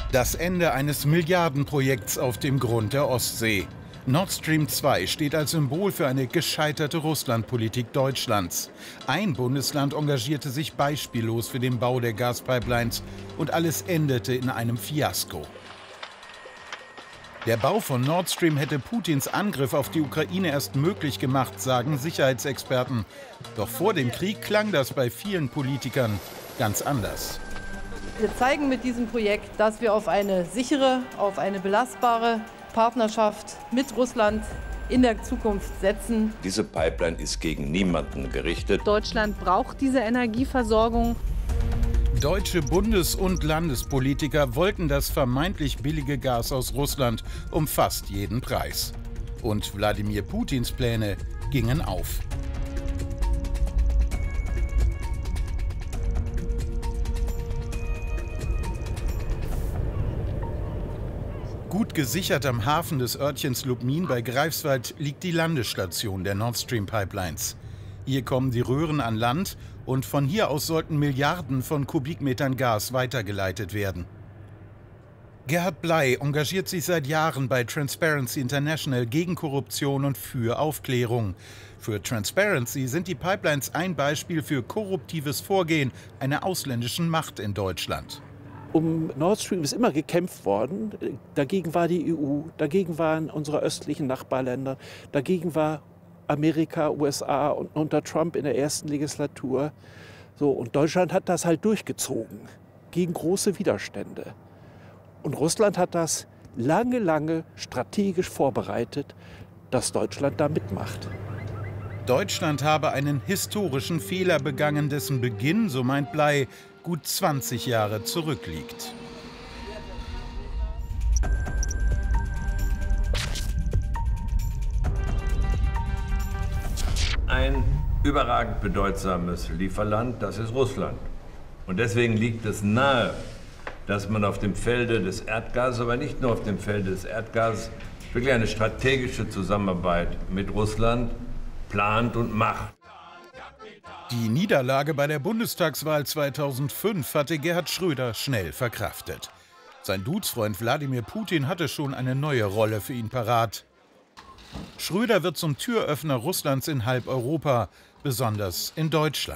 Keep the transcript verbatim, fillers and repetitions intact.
Das Ende eines Milliardenprojekts auf dem Grund der Ostsee. Nord Stream zwei steht als Symbol für eine gescheiterte Russlandpolitik Deutschlands. Ein Bundesland engagierte sich beispiellos für den Bau der Gaspipelines und alles endete in einem Fiasko. Der Bau von Nord Stream hätte Putins Angriff auf die Ukraine erst möglich gemacht, sagen Sicherheitsexperten. Doch vor dem Krieg klang das bei vielen Politikern ganz anders. Wir zeigen mit diesem Projekt, dass wir auf eine sichere, auf eine belastbare Partnerschaft mit Russland in der Zukunft setzen. Diese Pipeline ist gegen niemanden gerichtet. Deutschland braucht diese Energieversorgung. Deutsche Bundes- und Landespolitiker wollten das vermeintlich billige Gas aus Russland um fast jeden Preis. Und Wladimir Putins Pläne gingen auf. Gut gesichert am Hafen des Örtchens Lubmin bei Greifswald liegt die Landestation der Nord Stream Pipelines. Hier kommen die Röhren an Land und von hier aus sollten Milliarden von Kubikmetern Gas weitergeleitet werden. Gerhard Bley engagiert sich seit Jahren bei Transparency International gegen Korruption und für Aufklärung. Für Transparency sind die Pipelines ein Beispiel für korruptives Vorgehen einer ausländischen Macht in Deutschland. Um Nord Stream ist immer gekämpft worden. Dagegen war die E U, dagegen waren unsere östlichen Nachbarländer, dagegen war Amerika, U S A und unter Trump in der ersten Legislatur. So, und Deutschland hat das halt durchgezogen, gegen große Widerstände. Und Russland hat das lange, lange strategisch vorbereitet, dass Deutschland da mitmacht. Deutschland habe einen historischen Fehler begangen, dessen Beginn, so meint Bley, gut zwanzig Jahre zurückliegt. Ein überragend bedeutsames Lieferland, das ist Russland. Und deswegen liegt es nahe, dass man auf dem Felde des Erdgases, aber nicht nur auf dem Felde des Erdgases, wirklich eine strategische Zusammenarbeit mit Russland plant und macht. Die Niederlage bei der Bundestagswahl zweitausendfünf hatte Gerhard Schröder schnell verkraftet. Sein Duzfreund Wladimir Putin hatte schon eine neue Rolle für ihn parat. Schröder wird zum Türöffner Russlands in halb Europa, besonders in Deutschland.